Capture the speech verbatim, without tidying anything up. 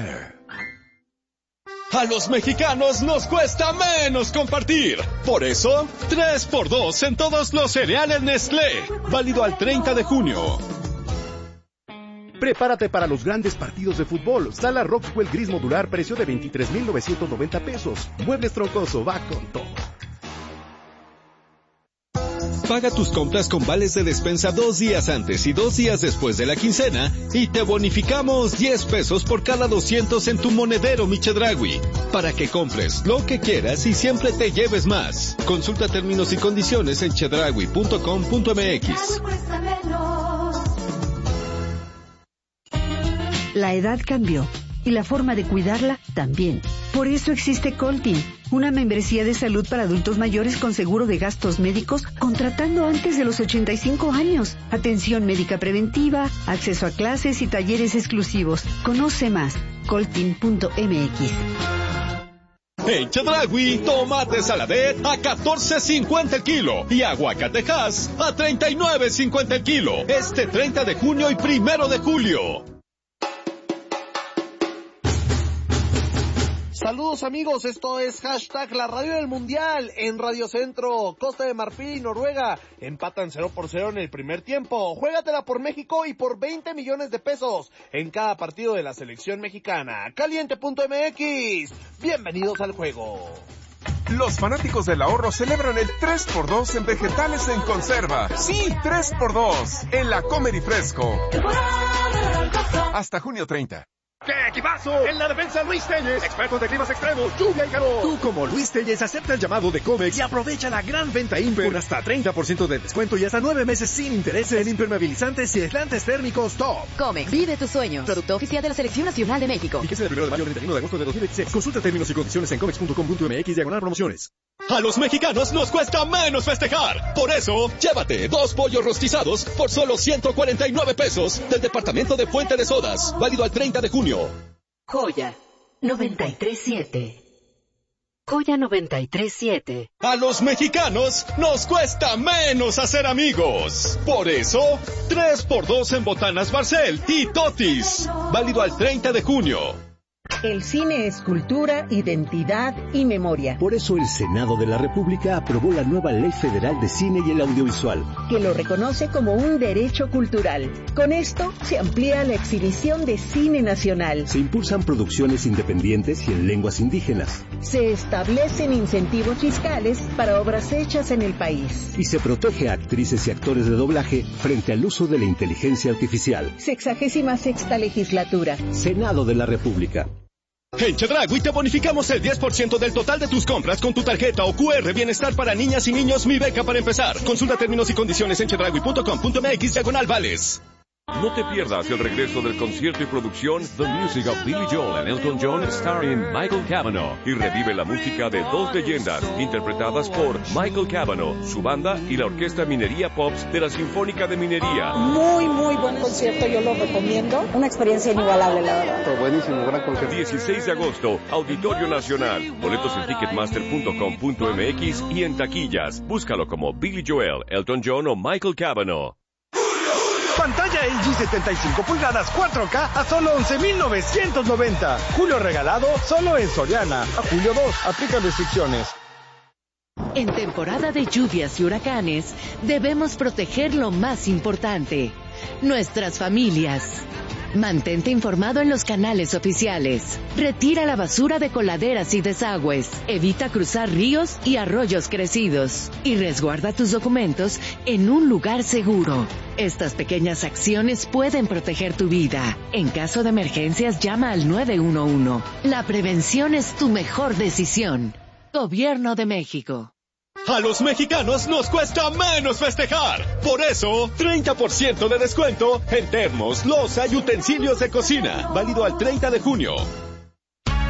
Care. A los mexicanos nos cuesta menos compartir. Por eso, tres por dos en todos los cereales Nestlé. Válido al treinta de junio. Prepárate para los grandes partidos de fútbol. Sala Rockwell Gris Modular, precio de veintitrés mil novecientos noventa pesos. Muebles Troncoso, va con todo. Paga tus compras con vales de despensa dos días antes y dos días después de la quincena y te bonificamos diez pesos por cada doscientos en tu monedero Mi Chedraui, para que compres lo que quieras y siempre te lleves más. Consulta términos y condiciones en chedraui punto com punto m x. La edad cambió y la forma de cuidarla también. Por eso existe Coltin, una membresía de salud para adultos mayores con seguro de gastos médicos contratando antes de los ochenta y cinco años. Atención médica preventiva, acceso a clases y talleres exclusivos. Conoce más, coltin punto m x. En Chedraui, tomate saladet a catorce cincuenta el kilo y aguacatejas a treinta y nueve cincuenta el kilo. Este treinta de junio y primero de julio. Saludos amigos, esto es hashtag la radio del mundial en Radio Centro. Costa de Marfil y Noruega empatan cero por cero en el primer tiempo. Juégatela por México y por veinte millones de pesos en cada partido de la selección mexicana. Caliente punto m x. Bienvenidos al juego. Los fanáticos del ahorro celebran el tres por dos en vegetales en conserva. Sí, tres por dos en La Comer y Fresco. Hasta junio treinta. ¡Qué equipazo! En la defensa Luis Telles, expertos de climas extremos, lluvia y calor. Tú como Luis Telles acepta el llamado de Comex y aprovecha la gran venta Imper con hasta treinta por ciento de descuento y hasta nueve meses sin intereses en impermeabilizantes y aislantes térmicos top. Comex, vive tus sueños. Producto oficial de la Selección Nacional de México. Fíjese del primero de mayo al treinta y uno de agosto de dos mil veintiséis. Consulta términos y condiciones en comex punto com punto m x diagonal promociones. A los mexicanos nos cuesta menos festejar. Por eso, llévate dos pollos rostizados por solo ciento cuarenta y nueve pesos del departamento de Fuente de Sodas. Válido al treinta de junio. Joya noventa y tres siete. Joya noventa y tres siete. A los mexicanos nos cuesta menos hacer amigos. Por eso, tres por dos en botanas Barcel y Totis. Válido al treinta de junio. El cine es cultura, identidad y memoria. Por eso el Senado de la República aprobó la nueva Ley Federal de Cine y el Audiovisual, que lo reconoce como un derecho cultural. Con esto se amplía la exhibición de cine nacional. Se impulsan producciones independientes y en lenguas indígenas. Se establecen incentivos fiscales para obras hechas en el país. Y se protege a actrices y actores de doblaje frente al uso de la inteligencia artificial. Sexagésima sexta legislatura. Senado de la República. En Chedraui te bonificamos el diez por ciento del total de tus compras con tu tarjeta o cu erre Bienestar para niñas y niños Mi Beca para empezar. Consulta términos y condiciones en chedraui punto com punto m x diagonal vales. No te pierdas el regreso del concierto y producción The Music of Billy Joel and Elton John starring Michael Cavanaugh y revive la música de dos leyendas interpretadas por Michael Cavanaugh, su banda y la Orquesta Minería Pops de la Sinfónica de Minería. Muy, muy buen concierto, yo lo recomiendo. Una experiencia inigualable, la verdad. Buenísimo, gran concierto. dieciséis de agosto, Auditorio Nacional. Boletos en ticketmaster punto com punto m x y en taquillas. Búscalo como Billy Joel, Elton John o Michael Cavanaugh. Pantalla L G setenta y cinco pulgadas cuatro K a solo once mil novecientos noventa. Julio regalado solo en Soriana. A julio dos, aplica restricciones. En temporada de lluvias y huracanes, debemos proteger lo más importante, nuestras familias. Mantente informado en los canales oficiales. Retira la basura de coladeras y desagües. Evita cruzar ríos y arroyos crecidos. Y resguarda tus documentos en un lugar seguro. Estas pequeñas acciones pueden proteger tu vida. En caso de emergencias, llama al nueve uno uno. La prevención es tu mejor decisión. Gobierno de México. A los mexicanos nos cuesta menos festejar. Por eso, treinta por ciento de descuento en termos, loza y utensilios de cocina. Válido al treinta de junio.